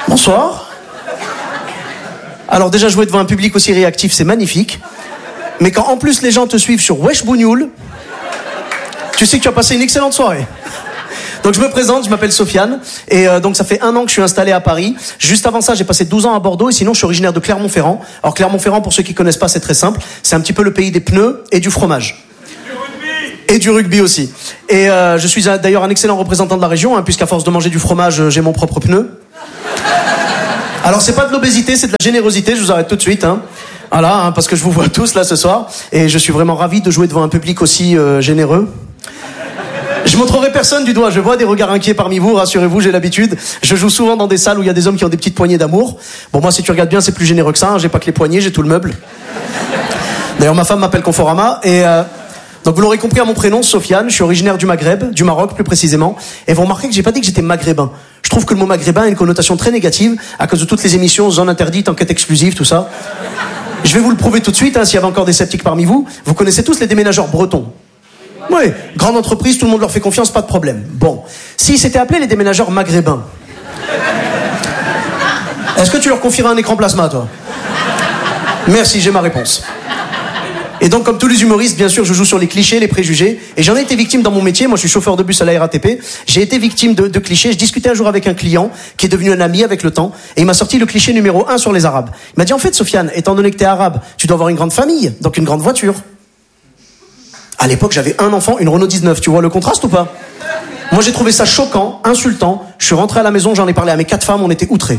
Bonsoir. Alors déjà, jouer devant un public aussi réactif, c'est magnifique. Mais quand en plus les gens te suivent sur Wesh Bougnoul, tu sais que tu as passé une excellente soirée. Donc je me présente, je m'appelle Sofiane, et donc ça fait 1 an que je suis installé à Paris. Juste avant ça, j'ai passé 12 ans à Bordeaux, et sinon je suis originaire de Clermont-Ferrand. Alors Clermont-Ferrand, pour ceux qui connaissent pas, c'est très simple. C'est un petit peu le pays des pneus et du fromage. Et du rugby aussi. Et je suis d'ailleurs un excellent représentant de la région, hein, puisqu'à force de manger du fromage, j'ai mon propre pneu. Alors c'est pas de l'obésité, c'est de la générosité, je vous arrête tout de suite. Hein. Voilà, hein, parce que je vous vois tous là ce soir, et je suis vraiment ravi de jouer devant un public aussi généreux. Je montrerai personne du doigt, je vois des regards inquiets parmi vous, rassurez-vous, j'ai l'habitude. Je joue souvent dans des salles où il y a des hommes qui ont des petites poignées d'amour. Bon, moi, si tu regardes bien, c'est plus généreux que ça, hein. J'ai pas que les poignées, j'ai tout le meuble. D'ailleurs, ma femme m'appelle Conforama, et donc vous l'aurez compris à mon prénom, Sofiane, je suis originaire du Maghreb, du Maroc plus précisément, et vous remarquez que j'ai pas dit que j'étais maghrébin. Je trouve que le mot maghrébin a une connotation très négative, à cause de toutes les émissions, zone interdite, enquête exclusive, tout ça. Je vais vous le prouver tout de suite, hein, s'il y avait encore des sceptiques parmi vous. Vous connaissez tous les déménageurs bretons. Oui, grande entreprise, tout le monde leur fait confiance, pas de problème. Bon, s'ils s'étaient appelés les déménageurs maghrébins, est-ce que tu leur confierais un écran plasma, toi? Merci, j'ai ma réponse. Et donc, comme tous les humoristes, bien sûr, je joue sur les clichés, les préjugés, et j'en ai été victime dans mon métier. Moi, je suis chauffeur de bus à la RATP. J'ai été victime de clichés. Je discutais un jour avec un client qui est devenu un ami avec le temps, et il m'a sorti le cliché numéro 1 sur les Arabes. Il m'a dit, en fait, Sofiane, étant donné que t'es arabe, tu dois avoir une grande famille, donc une grande voiture. À l'époque, j'avais un enfant, une Renault 19. Tu vois le contraste ou pas? Moi, j'ai trouvé ça choquant, insultant. Je suis rentré à la maison, j'en ai parlé à mes 4 femmes, on était outrés.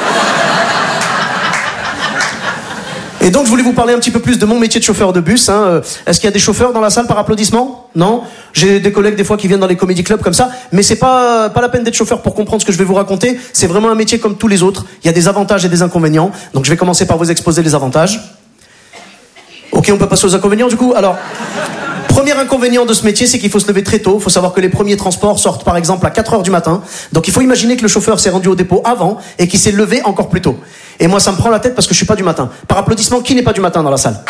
Et donc, je voulais vous parler un petit peu plus de mon métier de chauffeur de bus. Hein. Est-ce qu'il y a des chauffeurs dans la salle par applaudissement? Non? J'ai des collègues des fois qui viennent dans les comédie clubs comme ça. Mais c'est pas la peine d'être chauffeur pour comprendre ce que je vais vous raconter. C'est vraiment un métier comme tous les autres. Il y a des avantages et des inconvénients. Donc, je vais commencer par vous exposer les avantages. Ok, on peut passer aux inconvénients du coup. Alors... Premier inconvénient de ce métier, c'est qu'il faut se lever très tôt. Il faut savoir que les premiers transports sortent par exemple à 4h du matin. Donc il faut imaginer que le chauffeur s'est rendu au dépôt avant et qu'il s'est levé encore plus tôt. Et moi, ça me prend la tête parce que je suis pas du matin. Par applaudissement, qui n'est pas du matin dans la salle?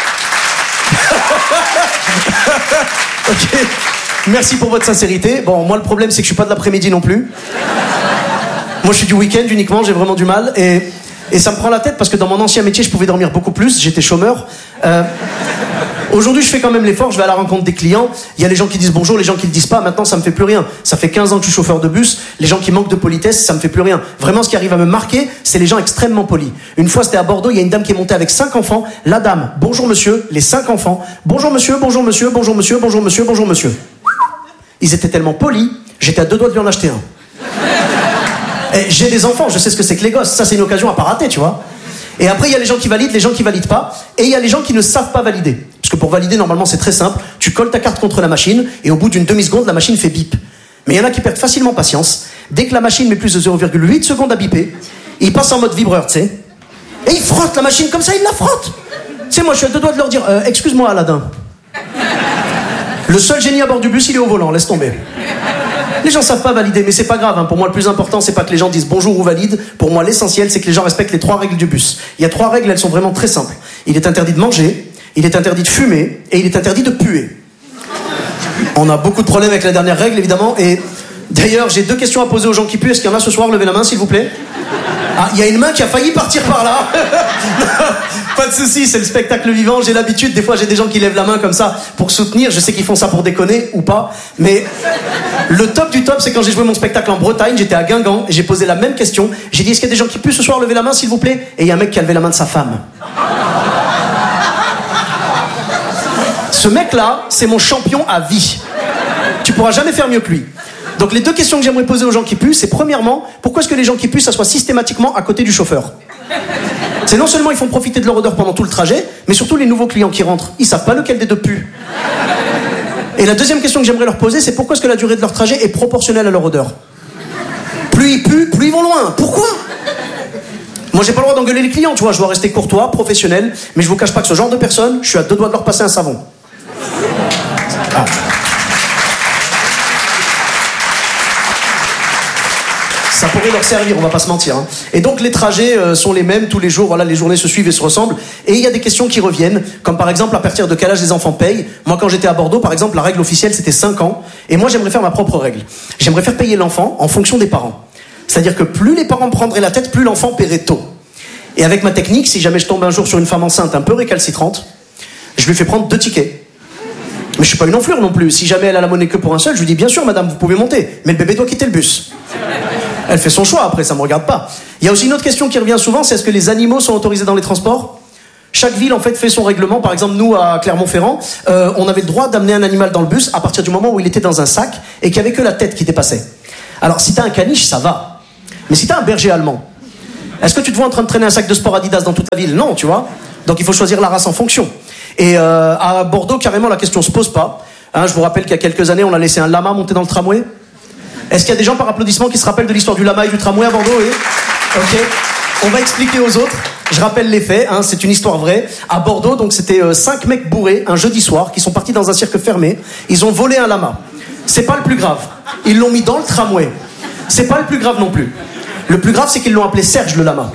Ok. Merci pour votre sincérité. Bon, moi le problème, c'est que je suis pas de l'après-midi non plus. Moi, je suis du week-end uniquement. J'ai vraiment du mal et ça me prend la tête parce que dans mon ancien métier, je pouvais dormir beaucoup plus. J'étais chômeur. Aujourd'hui, je fais quand même l'effort, je vais à la rencontre des clients. Il y a les gens qui disent bonjour, les gens qui le disent pas. Maintenant, ça me fait plus rien. Ça fait 15 ans que je suis chauffeur de bus. Les gens qui manquent de politesse, ça me fait plus rien. Vraiment, ce qui arrive à me marquer, c'est les gens extrêmement polis. Une fois, c'était à Bordeaux, il y a une dame qui est montée avec 5 enfants. La dame, bonjour monsieur, les 5 enfants. Bonjour monsieur, bonjour monsieur, bonjour monsieur, bonjour monsieur, bonjour monsieur. Ils étaient tellement polis, j'étais à 2 doigts de lui en acheter un. Et j'ai des enfants, je sais ce que c'est que les gosses. Ça, c'est une occasion à pas rater, tu vois. Et après, il y a les gens qui valident, les gens qui valident pas. Et il y a les gens qui ne savent pas valider. Parce que pour valider, normalement, c'est très simple. Tu colles ta carte contre la machine, et au bout d'une demi-seconde, la machine fait bip. Mais il y en a qui perdent facilement patience. Dès que la machine met plus de 0,8 secondes à biper, ils passent en mode vibreur, tu sais. Et ils frottent la machine comme ça, ils la frottent. Tu sais, moi, je suis à 2 doigts de leur dire, excuse-moi, Aladdin. Le seul génie à bord du bus, il est au volant, laisse tomber. Les gens savent pas valider, mais c'est pas grave. Hein. Pour moi, le plus important, c'est pas que les gens disent bonjour ou valident. Pour moi, l'essentiel, c'est que les gens respectent les 3 règles du bus. Il y a 3 règles, elles sont vraiment très simples. Il est interdit de manger, il est interdit de fumer, et il est interdit de puer. On a beaucoup de problèmes avec la dernière règle, évidemment. Et d'ailleurs, j'ai 2 questions à poser aux gens qui puent. Est-ce qu'il y en a ce soir? Levez la main, s'il vous plaît. Ah, il y a une main qui a failli partir par là. Pas de souci, c'est le spectacle vivant. J'ai l'habitude, des fois, j'ai des gens qui lèvent la main comme ça pour soutenir. Je sais qu'ils font ça pour déconner ou pas. Mais le top du top, c'est quand j'ai joué mon spectacle en Bretagne. J'étais à Guingamp et j'ai posé la même question. J'ai dit, est-ce qu'il y a des gens qui puent ce soir? Levez la main, s'il vous plaît. Et il y a un mec qui a levé la main de sa femme. Ce mec-là, c'est mon champion à vie. Tu pourras jamais faire mieux que lui. Donc les 2 questions que j'aimerais poser aux gens qui puent, c'est premièrement, pourquoi est-ce que les gens qui puent s'assoient systématiquement à côté du chauffeur? C'est non seulement ils font profiter de leur odeur pendant tout le trajet, mais surtout les nouveaux clients qui rentrent, ils savent pas lequel des 2 pue. Et la deuxième question que j'aimerais leur poser, c'est pourquoi est-ce que la durée de leur trajet est proportionnelle à leur odeur? Plus ils puent, plus ils vont loin. Pourquoi? Moi j'ai pas le droit d'engueuler les clients, tu vois, je dois rester courtois, professionnel, mais je vous cache pas que ce genre de personnes, je suis à 2 doigts de leur passer un savon. Ah. Ça pourrait leur servir, on va pas se mentir. Hein. Et donc les trajets sont les mêmes tous les jours, voilà, les journées se suivent et se ressemblent. Et il y a des questions qui reviennent, comme par exemple à partir de quel âge les enfants payent. Moi quand j'étais à Bordeaux, par exemple, la règle officielle c'était 5 ans. Et moi j'aimerais faire ma propre règle. J'aimerais faire payer l'enfant en fonction des parents. C'est-à-dire que plus les parents prendraient la tête, plus l'enfant paierait tôt. Et avec ma technique, si jamais je tombe un jour sur une femme enceinte un peu récalcitrante, je lui fais prendre 2 tickets. Mais je suis pas une enflure non plus. Si jamais elle a la monnaie que pour un seul, je lui dis bien sûr madame, vous pouvez monter, mais le bébé doit quitter le bus. Elle fait son choix, après ça me regarde pas. Il y a aussi une autre question qui revient souvent, c'est est-ce que les animaux sont autorisés dans les transports ? Chaque ville en fait fait son règlement. Par exemple nous à Clermont-Ferrand, on avait le droit d'amener un animal dans le bus à partir du moment où il était dans un sac et qu'il n'y avait que la tête qui dépassait. Alors si t'as un caniche, ça va. Mais si t'as un berger allemand, est-ce que tu te vois en train de traîner un sac de sport Adidas dans toute la ville ? Non, tu vois. Donc il faut choisir la race en fonction. Et à Bordeaux, carrément, la question se pose pas. Hein, je vous rappelle qu'il y a quelques années, on a laissé un lama monter dans le tramway. Est-ce qu'il y a des gens par applaudissement qui se rappellent de l'histoire du lama et du tramway à Bordeaux ? Oui. Ok. On va expliquer aux autres. Je rappelle les faits, hein, c'est une histoire vraie. À Bordeaux, donc c'était 5 mecs bourrés un jeudi soir qui sont partis dans un cirque fermé. Ils ont volé un lama. C'est pas le plus grave. Ils l'ont mis dans le tramway. C'est pas le plus grave non plus. Le plus grave, c'est qu'ils l'ont appelé Serge le lama.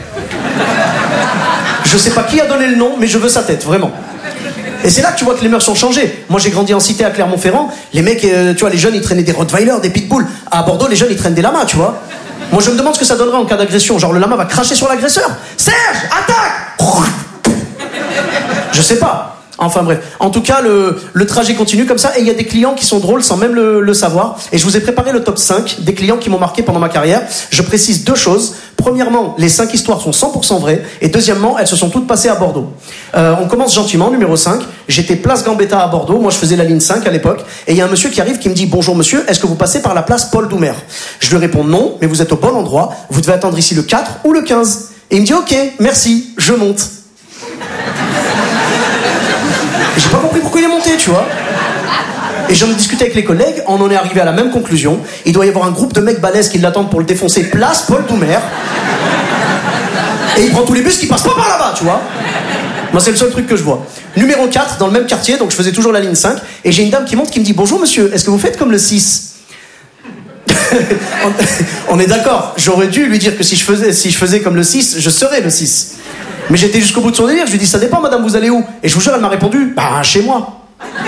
Je sais pas qui a donné le nom, mais je veux sa tête, vraiment. Et c'est là que tu vois que les mœurs sont changées. Moi, j'ai grandi en cité à Clermont-Ferrand. Les mecs, tu vois, les jeunes, ils traînaient des Rottweilers, des Pitbulls. À Bordeaux, les jeunes, ils traînent des lamas, tu vois. Moi, je me demande ce que ça donnerait en cas d'agression. Genre, le lama va cracher sur l'agresseur. Serge, attaque! Je sais pas. Enfin bref, en tout cas le trajet continue comme ça et il y a des clients qui sont drôles sans même le savoir et je vous ai préparé le top 5 des clients qui m'ont marqué pendant ma carrière. Je précise 2 choses. Premièrement, les 5 histoires sont 100% vraies et deuxièmement, elles se sont toutes passées à Bordeaux. On commence gentiment, numéro 5. J'étais place Gambetta à Bordeaux, moi je faisais la ligne 5 à l'époque et il y a un monsieur qui arrive qui me dit « Bonjour monsieur, est-ce que vous passez par la place Paul Doumer ?» Je lui réponds « Non, mais vous êtes au bon endroit, vous devez attendre ici le 4 ou le 15. » Et il me dit « Ok, merci, je monte. » J'ai pas compris pourquoi il est monté, tu vois. Et j'en ai discuté avec les collègues, on en est arrivé à la même conclusion. Il doit y avoir un groupe de mecs balèzes qui l'attendent pour le défoncer, place Paul Doumer. Et il prend tous les bus qui passent pas par là-bas, tu vois. Moi, c'est le seul truc que je vois. Numéro 4, dans le même quartier, donc je faisais toujours la ligne 5, et j'ai une dame qui monte qui me dit « Bonjour monsieur, est-ce que vous faites comme le 6 ?» On est d'accord, j'aurais dû lui dire que si je faisais comme le 6, je serais le 6. Mais j'étais jusqu'au bout de son délire, je lui dis ça dépend madame, vous allez où ? Et je vous jure, elle m'a répondu, bah chez moi.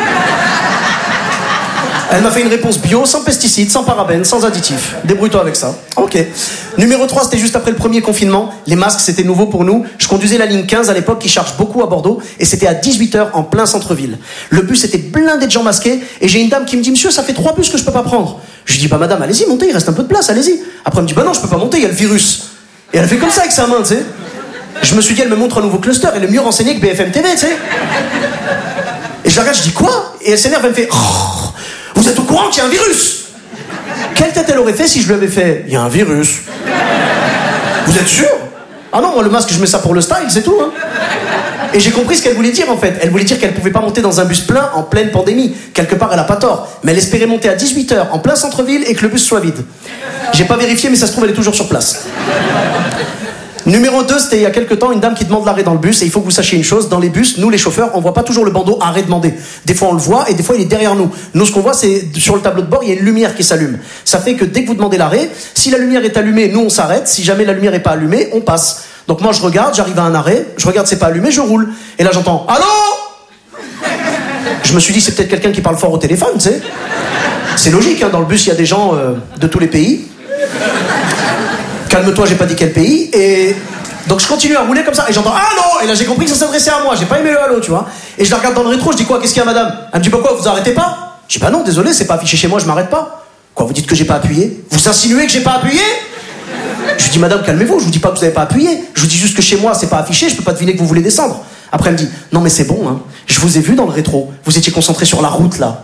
Elle m'a fait une réponse bio, sans pesticides, sans parabènes, sans additifs. Débrouille-toi avec ça. Ok. Numéro 3, c'était juste après le premier confinement. Les masques, c'était nouveau pour nous. Je conduisais la ligne 15 à l'époque, qui charge beaucoup à Bordeaux, et c'était à 18h en plein centre-ville. Le bus était blindé de gens masqués, et j'ai une dame qui me dit, monsieur, ça fait 3 bus que je peux pas prendre. Je lui dis, bah madame, allez-y, montez, il reste un peu de place, allez-y. Après, elle me dit, bah non, je peux pas monter, il y a le virus. Et elle fait comme ça avec sa main, tu sais. Je me suis dit, elle me montre un nouveau cluster, elle est mieux renseignée que BFM TV, tu sais. Et je la regarde, je dis, quoi ? Et elle s'énerve, elle me fait, oh, vous êtes au courant qu'il y a un virus ? Quelle tête elle aurait fait si je lui avais fait, il y a un virus ? Vous êtes sûr ? Ah non, moi le masque, je mets ça pour le style, c'est tout, hein. Et j'ai compris ce qu'elle voulait dire, en fait. Elle voulait dire qu'elle pouvait pas monter dans un bus plein en pleine pandémie. Quelque part, elle a pas tort. Mais elle espérait monter à 18h en plein centre-ville et que le bus soit vide. J'ai pas vérifié, mais ça se trouve, elle est toujours sur place. Numéro 2, c'était il y a quelques temps, une dame qui demande l'arrêt dans le bus. Et il faut que vous sachiez une chose, dans les bus, nous les chauffeurs, on voit pas toujours le bandeau arrêt demandé. Des fois on le voit et des fois il est derrière nous. Nous ce qu'on voit, c'est sur le tableau de bord, il y a une lumière qui s'allume. Ça fait que dès que vous demandez l'arrêt, si la lumière est allumée, nous on s'arrête. Si jamais la lumière est pas allumée, on passe. Donc moi je regarde, j'arrive à un arrêt, je regarde c'est pas allumé, je roule. Et là j'entends « Allô ?» Je me suis dit c'est peut-être quelqu'un qui parle fort au téléphone, tu sais. C'est logique, hein, dans le bus il y a des gens de tous les pays. Calme-toi, j'ai pas dit quel pays. Et donc je continue à rouler comme ça et j'entends ah non, et là j'ai compris que ça s'adressait à moi, j'ai pas aimé le halo, tu vois. Et je la regarde dans le rétro, je dis quoi, qu'est-ce qu'il y a madame ? Elle me dit pourquoi vous arrêtez pas ? Je dis bah non, désolé, c'est pas affiché chez moi, je m'arrête pas. Quoi, vous dites que j'ai pas appuyé ? Vous insinuez que j'ai pas appuyé ? Je lui dis madame, calmez-vous, je vous dis pas que vous avez pas appuyé, je vous dis juste que chez moi c'est pas affiché, je peux pas deviner que vous voulez descendre. Après elle me dit non mais c'est bon, hein, je vous ai vu dans le rétro, vous étiez concentré sur la route là.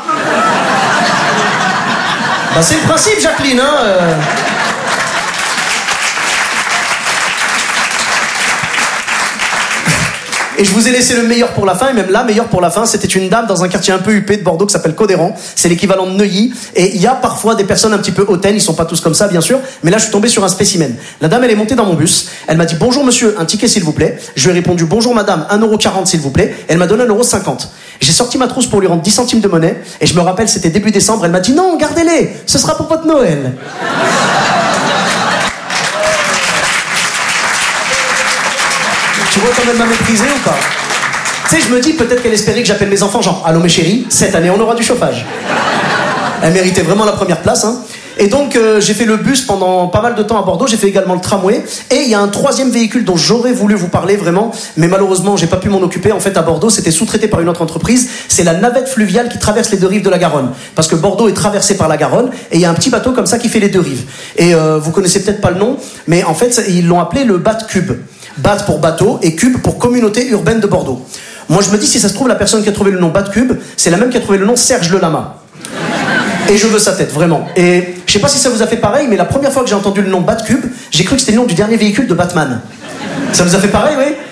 Bah c'est le principe Jacqueline, hein. Et je vous ai laissé le meilleur pour la fin, et même la meilleure pour la fin, c'était une dame dans un quartier un peu huppé de Bordeaux qui s'appelle Codéran. C'est l'équivalent de Neuilly. Et il y a parfois des personnes un petit peu hautaines, ils sont pas tous comme ça, bien sûr. Mais là, je suis tombé sur un spécimen. La dame, elle est montée dans mon bus. Elle m'a dit, bonjour monsieur, un ticket s'il vous plaît. Je lui ai répondu, bonjour madame, 1,40€ s'il vous plaît. Elle m'a donné 1,50€. J'ai sorti ma trousse pour lui rendre 10 centimes de monnaie. Et je me rappelle, c'était début décembre. Elle m'a dit, non, gardez-les, ce sera pour votre Noël. Tu vois comme elle m'a méprisé ou pas ? Tu sais, je me dis peut-être qu'elle espérait que j'appelle mes enfants genre « Allô mes chéris, cette année on aura du chauffage ». Elle méritait vraiment la première place, hein. Et donc j'ai fait le bus pendant pas mal de temps à Bordeaux, j'ai fait également le tramway, et il y a un troisième véhicule dont j'aurais voulu vous parler vraiment, mais malheureusement j'ai pas pu m'en occuper. En fait à Bordeaux c'était sous-traité par une autre entreprise, c'est la navette fluviale qui traverse les deux rives de la Garonne, parce que Bordeaux est traversé par la Garonne, et il y a un petit bateau comme ça qui fait les deux rives. Et vous connaissez peut-être pas le nom, mais en fait ils l'ont appelé le BAT Cube. BAT pour bateau et Cube pour communauté urbaine de Bordeaux. Moi je me dis, si ça se trouve la personne qui a trouvé le nom BAT Cube, c'est la même qui a trouvé le nom Serge Le Lama. Et je veux sa tête, vraiment. Et je sais pas si ça vous a fait pareil, mais la première fois que j'ai entendu le nom Batcube, j'ai cru que c'était le nom du dernier véhicule de Batman. Ça vous a fait pareil, oui?